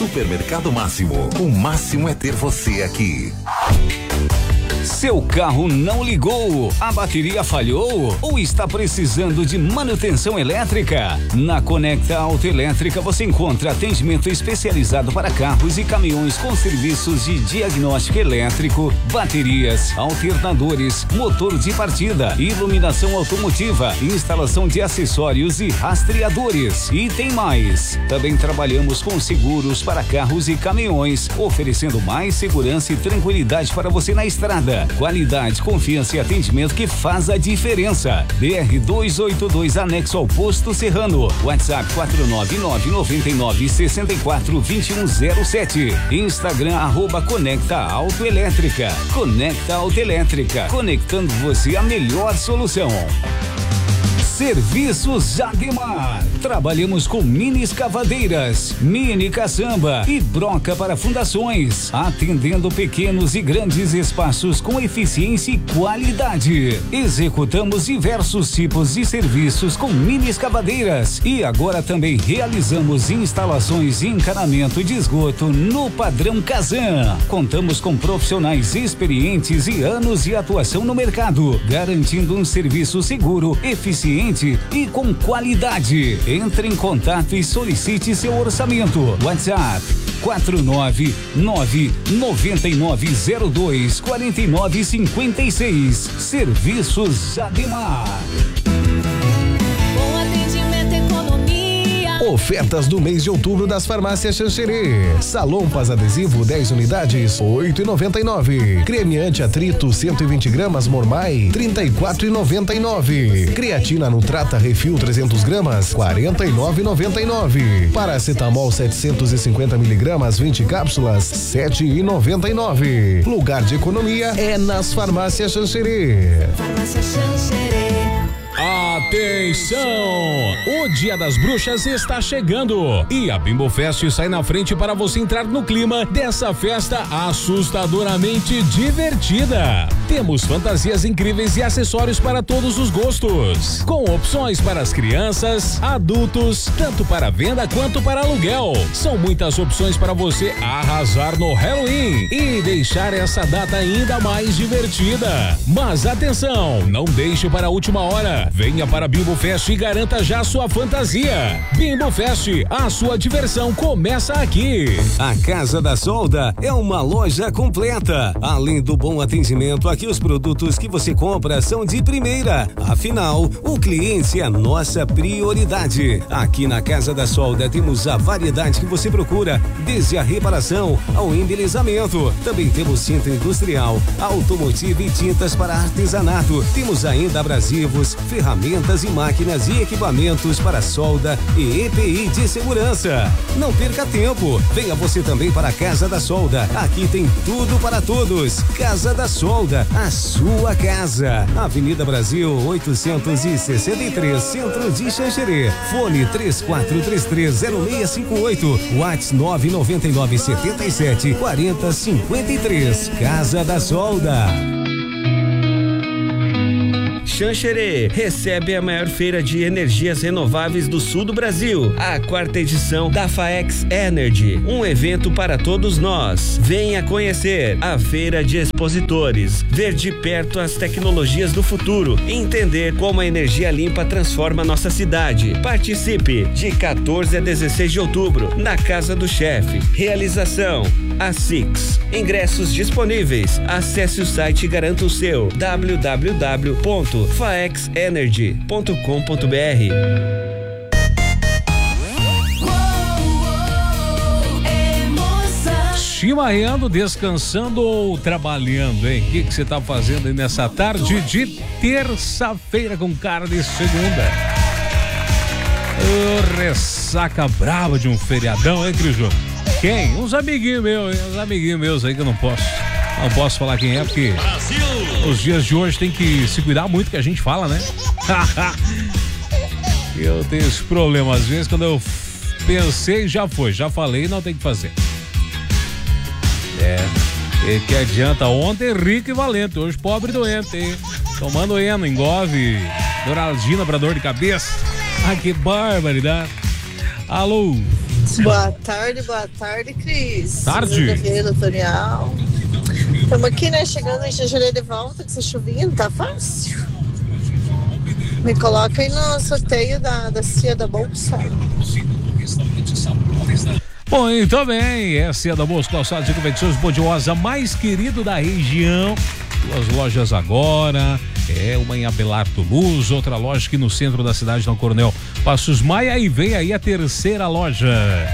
Supermercado Máximo. O máximo é ter você aqui. Seu carro não ligou? A bateria falhou? Ou está precisando de manutenção elétrica? Na Conecta Autoelétrica você encontra atendimento especializado para carros e caminhões com serviços de diagnóstico elétrico, baterias, alternadores, motor de partida, iluminação automotiva, instalação de acessórios e rastreadores. E tem mais. Também trabalhamos com seguros para carros e caminhões, oferecendo mais segurança e tranquilidade para você na estrada. Qualidade, confiança e atendimento que faz a diferença. BR 282 anexo ao Posto Serrano. WhatsApp 499-9964-2107. Instagram @Conecta Autoelétrica. Conecta Autoelétrica, conectando você à melhor solução. Serviços Jademar. Trabalhamos com mini escavadeiras, mini caçamba e broca para fundações, atendendo pequenos e grandes espaços com eficiência e qualidade. Executamos diversos tipos de serviços com mini escavadeiras e agora também realizamos instalações e encanamento de esgoto no padrão Kazan. Contamos com profissionais experientes e anos de atuação no mercado, garantindo um serviço seguro, eficiente e com qualidade. Entre em contato e solicite seu orçamento. WhatsApp 499-9902-4956. Serviços Jademar. Ofertas do mês de outubro das farmácias Xanxerê. Salompas adesivo 10 unidades, 8,99. Creme anti-atrito 120 gramas Mormai, 34,99. Creatina Nutrata Refil 300 gramas, 49,99. Paracetamol 750 miligramas 20 cápsulas, 7,99. Lugar de economia é nas farmácias Xanxerê. Farmácia Xanxerê. Atenção! O Dia das Bruxas está chegando e a Bimbo Fest sai na frente para você entrar no clima dessa festa assustadoramente divertida. Temos fantasias incríveis e acessórios para todos os gostos, com opções para as crianças, adultos, tanto para venda quanto para aluguel. São muitas opções para você arrasar no Halloween e deixar essa data ainda mais divertida. Mas atenção, não deixe para a última hora. Venha para Bimbo Fest e garanta já sua fantasia. Bimbo Fest, a sua diversão começa aqui. A Casa da Solda é uma loja completa. Além do bom atendimento, aqui os produtos que você compra são de primeira. Afinal, o cliente é a nossa prioridade. Aqui na Casa da Solda temos a variedade que você procura, desde a reparação ao embelezamento. Também temos tinta industrial, automotiva e tintas para artesanato. Temos ainda abrasivos, ferramentas e máquinas e equipamentos para solda e EPI de segurança. Não perca tempo, venha você também para a Casa da Solda. Aqui tem tudo para todos. Casa da Solda, a sua casa. Avenida Brasil 863, Centro de Xanxerê. Fone 34330658. WhatsApp 999774053. Casa da Solda. Xanxerê recebe a maior feira de energias renováveis do sul do Brasil, a 4ª edição da FAEX Energy, um evento para todos nós. Venha conhecer a feira de expositores, ver de perto as tecnologias do futuro, entender como a energia limpa transforma nossa cidade. Participe de 14 a 16 de outubro na Casa do Chefe. Realização a Six. Ingressos disponíveis. Acesse o site e garanta o seu. www.faexenergy.com.br. Chimarreando, descansando ou trabalhando, hein? O que você tá fazendo aí nessa tarde de terça-feira com cara de segunda? Ressaca brava de um feriadão, hein, Crijo? Quem? Uns amiguinhos meus aí que eu não posso falar quem é, porque os dias de hoje tem que se cuidar muito que a gente fala, né? Eu tenho esse problema, às vezes quando eu pensei, já falei, não tem que fazer. E que adianta, ontem rico e valente, hoje pobre e doente, hein? Tomando Eno, Engove, Doralgina pra dor de cabeça. Ah, que barbaridade. Alô, Boa tarde, Cris. Tarde. Estamos aqui, né? Chegando em Xanxerê de volta, com essa chuvinha, não tá fácil. Me coloca aí no sorteio da Cia da Bolsa. Bom, então bem, é a Cia da Bolsa, calçados e confecções Bodiosa, mais querido da região. 2 lojas agora, uma em Abelardo Luz, outra loja aqui no centro da cidade, na Coronel Passos Maia, e vem aí a terceira loja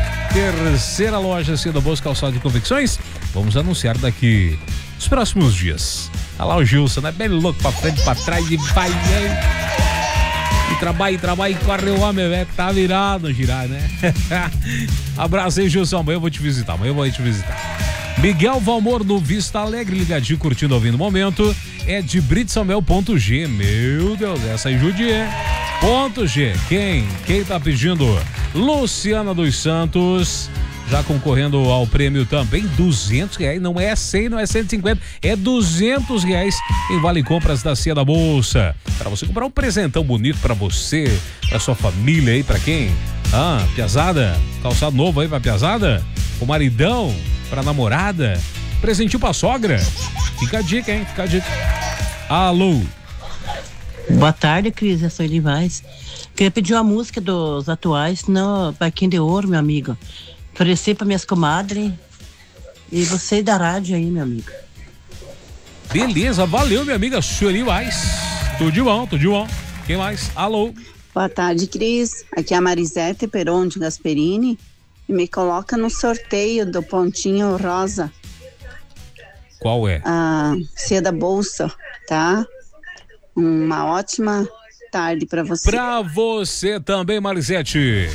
Cia da Bolsa, calçados e confecções. Vamos anunciar daqui nos próximos dias. Tá lá o Gilson, né? Bem louco, pra frente, pra trás e vai, e trabalha, e corre o homem, velho, tá virado, girar, né? Abraço aí, Gilson, amanhã eu vou te visitar. Miguel Valmor no Vista Alegre, ligadinho, curtindo, ouvindo o momento. É de Brito Samuel, ponto G. Meu Deus, essa aí judié. Ponto G. Quem tá pedindo? Luciana dos Santos. Já concorrendo ao prêmio também, R$200. Não é 100, não é 150, é R$200 em Vale Compras da Cia da Bolsa. Para você comprar um presentão bonito para você, para sua família aí, para quem? Piazada, calçado novo aí pra piazada? O maridão, pra namorada, presentinho pra sogra. Fica a dica, hein? Alô. Boa tarde, Cris, eu sou Eli Vaz. Queria pedir uma música dos atuais no Barquinho de Ouro, meu amigo. Oferecer para minhas comadres e você da rádio aí, meu amigo. Beleza, valeu, minha amiga Sueli Vaz. Tudo de bom. Quem mais? Alô. Boa tarde, Cris. Aqui é a Marisete Peron de Gasperini. E me coloca no sorteio do pontinho rosa. Qual é? A Cia da Bolsa, tá? Uma ótima tarde para você. Pra você também, Marisete.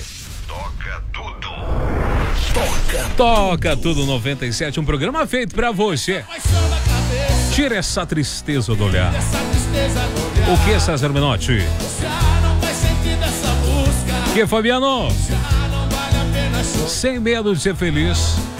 Toca tudo 97, um programa feito pra você. Tira essa tristeza do olhar. O que, César Menotti? Que, Fabiano? Sem medo de ser feliz.